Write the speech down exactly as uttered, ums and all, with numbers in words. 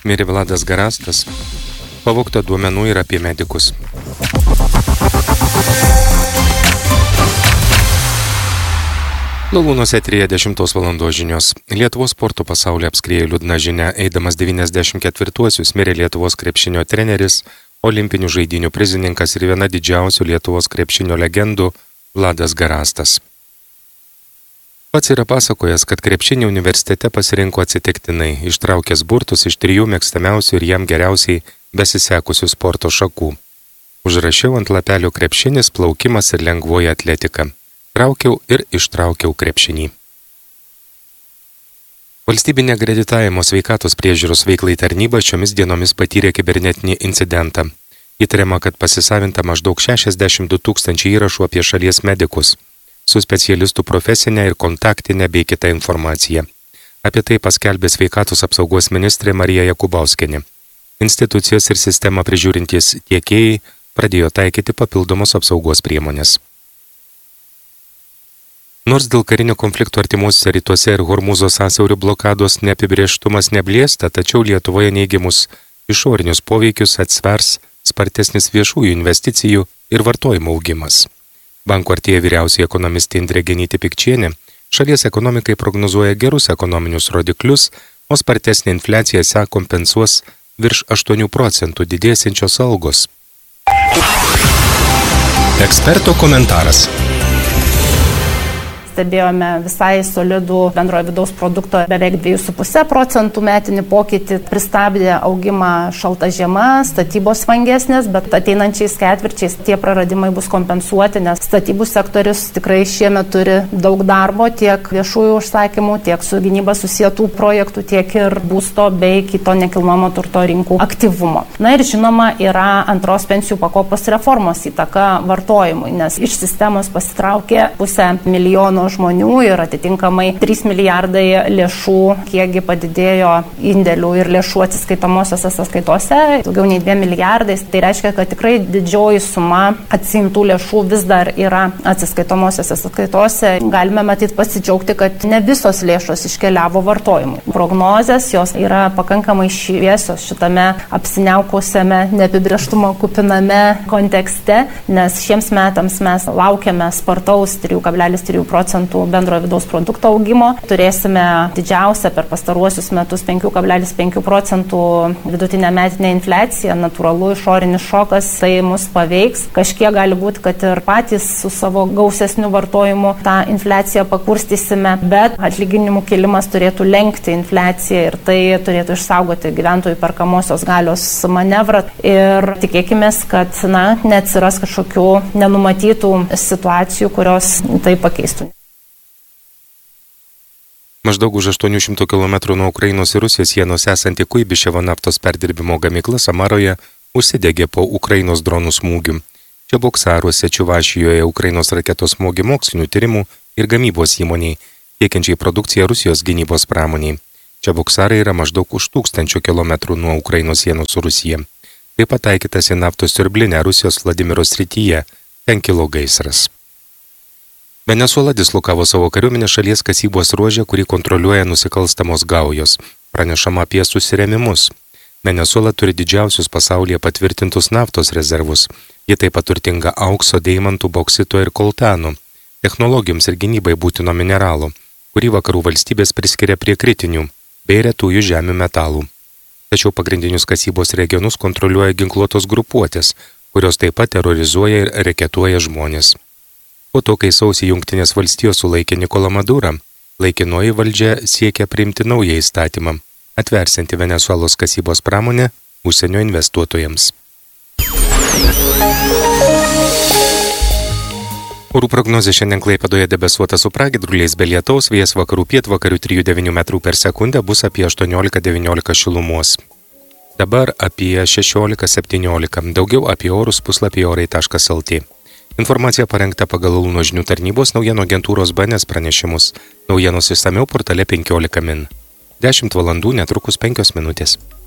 Mirė Vladas Garastas. Pavogta duomenų ir apie medikus. Lalūnos eteryje dešimtos valandos žinios. Lietuvos sporto pasaulio apskriejo liūdna žinia. Eidamas devyniasdešimt ketvirtuosius mirė Lietuvos krepšinio treneris, olimpinių žaidynių prizininkas ir viena didžiausių Lietuvos krepšinio legendų Vladas Garastas. Pats yra pasakojęs, kad krepšinį universitete pasirinko atsitiktinai, ištraukęs burtus iš trijų mėgstamiausių ir jam geriausiai besisekusių sporto šakų. Užrašiau ant lapelio krepšinis, plaukimas ir lengvoji atletika. Traukiau ir ištraukiau krepšinį. Valstybinė akreditavimo sveikatos priežiūros veiklai tarnyba šiomis dienomis patyrė kibernetinį incidentą. Įtariama, kad pasisavinta maždaug šešiasdešimt du tūkstančiai įrašų apie šalies medikus, su specialistų profesinė ir kontaktinė bei kita informacija. Apie tai paskelbė sveikatos apsaugos ministrė Marija Jakubauskienė. Institucijos ir sistemą prižiūrintys tiekėjai pradėjo taikyti papildomos apsaugos priemonės. Nors dėl karinio konflikto artimuosiuose rytuose ir Hormūzo sąsiaurio blokados neapibrėžtumas neblėsta, tačiau Lietuvoje neigiamus išorinius poveikius atsvers spartesnis viešųjų investicijų ir vartojimo augimas. Banko artėja vyriausioji ekonomistė Indrė Genytė-Pikčienė, šalies ekonomikai prognozuoja gerus ekonominius rodiklius, o spartesnė infliacija ją kompensuos virš aštuonių procentų didėsiančios algos. Eksperto komentaras. Stebėjome visai solidų bendrojo vidaus produkto beveik dviejų su puse procentų metinį pokytį, pristabdė augimą šalta žiema, statybos vangesnės, bet ateinančiais ketvirčiais tie praradimai bus kompensuoti, nes statybų sektorius tikrai šiemet turi daug darbo, tiek viešųjų užsakymų, tiek su gynyba susietų projektų, tiek ir būsto bei kito nekilnojamo turto rinkų aktyvumo. Na ir žinoma, yra antros pensijų pakopos reformos įtaka vartojimui, nes iš sistemos pasitraukė pusę milijono žmonių ir atitinkamai trys milijardai lėšų, kiekgi padidėjo indėlių ir lėšų atsiskaitomosiose sąskaitose, daugiau nei dviem milijardais. Tai reiškia, kad tikrai didžioji suma atsiimtų lėšų vis dar yra atsiskaitomosiose sąskaitose. Galime matyti pasidžiaugti, kad ne visos lėšos iškeliavo vartojimui. Prognozės jos yra pakankamai šviesios šitame apsiniaukusiame, neapibrėžtumo kupiname kontekste, nes šiems metams mes laukiame spartaus trijų kablelis trijų procentų bendrojo vidaus produkto augimo. Turėsime didžiausią per pastaruosius metus penkių kablelis penkių procentų vidutinę metinę infliaciją. Natūralu, išorinis šokas tai mus paveiks. Kažkiek gali būti, kad ir patys su savo gausesniu vartojimu tą infliaciją pakurstysime, bet atlyginimų kilimas turėtų lenkti infliaciją ir tai turėtų išsaugoti gyventojų perkamosios galios manevrą. Ir tikėkime, kad na, neatsiras kažkokių nenumatytų situacijų, kurios tai pakeistų. Maždaug už aštuonių šimtų kilometrų nuo Ukrainos ir Rusijos sienos esanti Kuibyševo naftos perdirbimo gamykla Samaroje užsidegė po Ukrainos dronų smūgių. Čia Boksaruose, Čiuvašijoje Ukrainos raketos smogė mokslinių tyrimų ir gamybos įmoniai, tiekiančiai produkciją Rusijos gynybos pramoniai. Čia Boksarai yra maždaug už tūkstančių kilometrų nuo Ukrainos sienos su Rusija. Taip pat taikytas į naftos siurblinę Rusijos Vladimiro srityje, ten kilo gaisras. Venesuela dislokavo savo kariuomenę šalies kasybos ruože, kurį kontroliuoja nusikalstamos gaujos. Pranešama apie susirėmimus. Venesuela turi didžiausius pasaulyje patvirtintus naftos rezervus. Ji taip pat turtinga aukso, deimantų, boksito ir koltanų, technologijoms ir gynybai būtino mineralų, kurį vakarų valstybės priskiria prie kritinių bei retųjų žemių metalų. Tačiau pagrindinius kasybos regionus kontroliuoja ginkluotos grupuotės, kurios taip pat terorizuoja ir reketuoja žmonės. Po to, kai sausį Jungtinės valstijos sulaikė Nikolą Madurą, laikinoji valdžia siekia priimti naują įstatymą, atversianti Venesuelos kasybos pramonę užsienio investuotojams. Orų prognozė šiandien Klaipėdoje debesuota su pragiedruliais be lietaus, vėjas vakarų pietvakarių trijų devynių metrų per sekundę bus apie aštuoniolika devyniolika šilumos. Dabar apie šešiolika septyniolika, daugiau apie orus puslapyje orai taškas lt. Informacija parengta pagal Lalūno žinių tarnybos naujienų agentūros B N S pranešimus. Naujienos išsamiau portale penkiolika min. dešimt valandų netrukus penkios minutės.